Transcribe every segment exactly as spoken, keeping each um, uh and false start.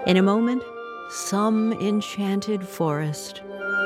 In a moment, some enchanted forest.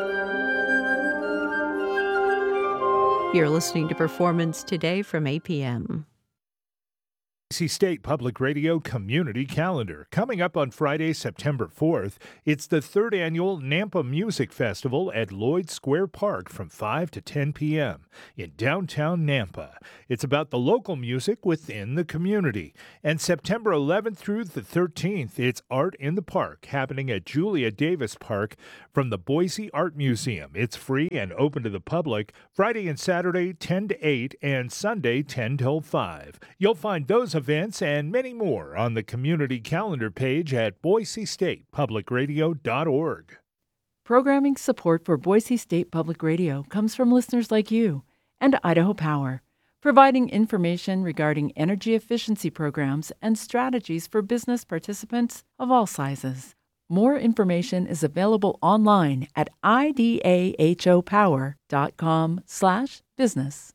You're listening to Performance Today from A P M. Boise State Public Radio Community Calendar. Coming up on Friday, September fourth, it's the third annual Nampa Music Festival at Lloyd Square Park from five to ten p.m. in downtown Nampa. It's about the local music within the community. And September eleventh through the thirteenth, it's Art in the Park happening at Julia Davis Park from the Boise Art Museum. It's free and open to the public Friday and Saturday ten to eight and Sunday ten till five. You'll find those events and many more on the community calendar page at boise state public radio dot org. Programming support for Boise State Public Radio comes from listeners like you and Idaho Power, providing information regarding energy efficiency programs and strategies for business participants of all sizes. More information is available online at idahopower.com slash business.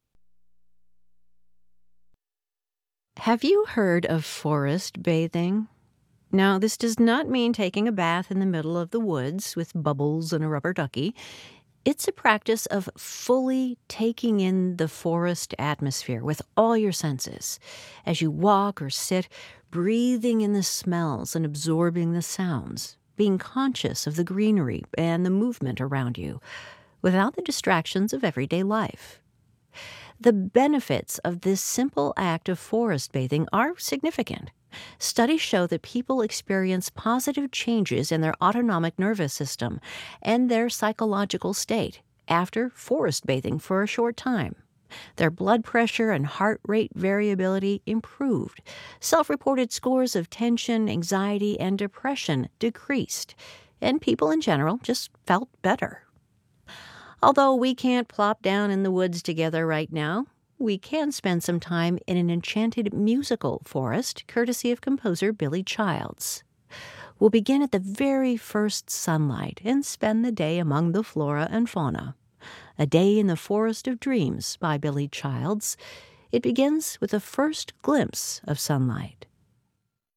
Have you heard of forest bathing? Now, this does not mean taking a bath in the middle of the woods with bubbles and a rubber ducky. It's a practice of fully taking in the forest atmosphere with all your senses. As you walk or sit, breathing in the smells and absorbing the sounds, being conscious of the greenery and the movement around you, without the distractions of everyday life. The benefits of this simple act of forest bathing are significant. Studies show that people experience positive changes in their autonomic nervous system and their psychological state after forest bathing for a short time. Their blood pressure and heart rate variability improved. Self-reported scores of tension, anxiety, and depression decreased, and people in general just felt better. Although we can't plop down in the woods together right now, we can spend some time in an enchanted musical forest, courtesy of composer Billy Childs. We'll begin at the very first sunlight and spend the day among the flora and fauna. A Day in the Forest of Dreams by Billy Childs. It begins with the first glimpse of sunlight.